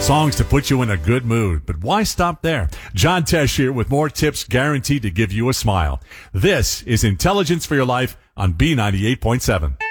Songs to put you in a good mood. But why stop there? John Tesh here with more tips guaranteed to give you a smile. This is Intelligence for Your Life on B98.7.